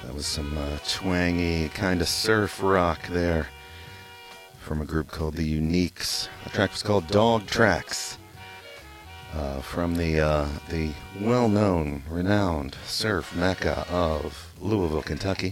That was some twangy kind of surf rock there from a group called the Uniques. The track was called Dog Tracks, from the well-known, renowned surf mecca of Louisville, Kentucky.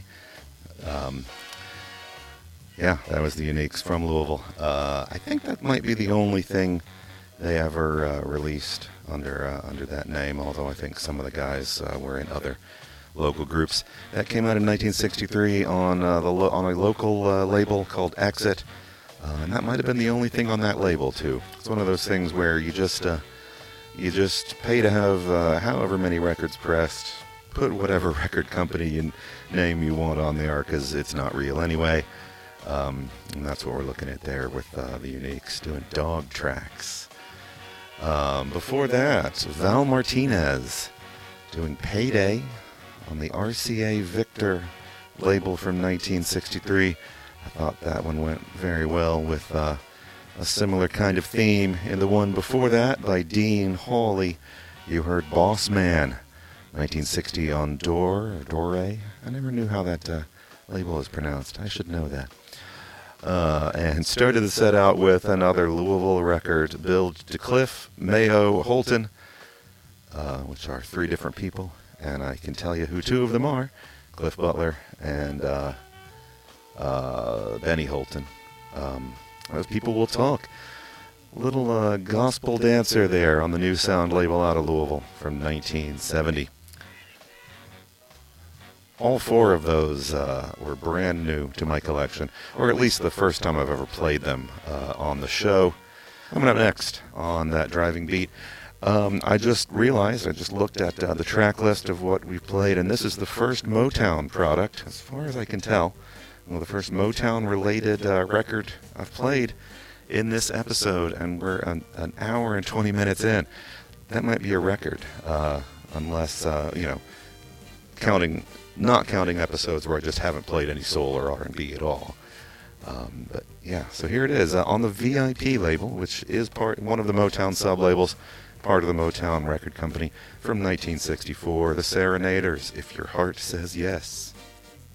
Yeah, that was the Uniques from Louisville. I think that might be the only thing they ever released under that name, although I think some of the guys were in other local groups. That came out in 1963 on a local label called Exit, and that might have been the only thing on that label too. It's one of those things where you just pay to have however many records pressed, put whatever record company name you want on there, because it's not real anyway. And that's what we're looking at there with the Uniques doing Dog Tracks. Before that, Val Martinez doing Payday on the RCA Victor label from 1963. I thought that one went very well with a similar kind of theme. In the one before that, by Dean Hawley, you heard Boss Man, 1960 on Dore. I never knew how that label is pronounced. I should know that. And started the set out with another Louisville record, Bill DeCliff, Mayo, Holton, which are three different people, and I can tell you who two of them are, Cliff Butler and Benny Holton. Those people will talk. Little gospel dancer there on the New Sound label out of Louisville from 1970. All four of those were brand new to my collection, or at least the first time I've ever played them on the show. Coming up next on that driving beat, I just realized, I just looked at the track list of what we've played, and this is the first Motown product, as far as I can tell. Well, the first Motown-related record I've played in this episode, and we're an hour and 20 minutes in. That might be a record, unless, not counting episodes where I just haven't played any soul or R&B at all. But yeah, so here it is on the VIP label, which is one of the Motown sub-labels, part of the Motown record company from 1964, the Serenaders, If Your Heart Says Yes.